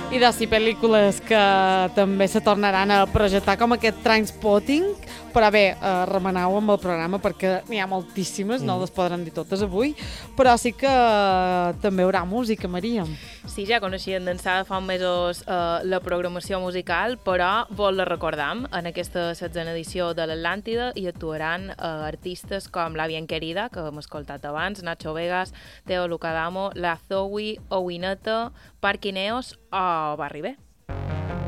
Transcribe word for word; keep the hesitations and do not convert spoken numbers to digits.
i de si pel·lícules que també se tornaran a projectar com aquest Trainspotting, però bé, eh, remeneu amb el programa perquè n'hi ha moltíssimes, mm. no les podran dir totes avui, però sí que eh, també hi haurà música, Maria. Sí, ja coneixien d'ençà de fa uns mesos eh, la programació musical, però vos la recordam. En aquesta setzena edició de l'Atlàntida hi actuaran eh, artistes com La Bien Querida, que hem escoltat abans, Nacho Vegas, Teo Lucadamo, La Zoe, Owineta, Parquineos o Barri B.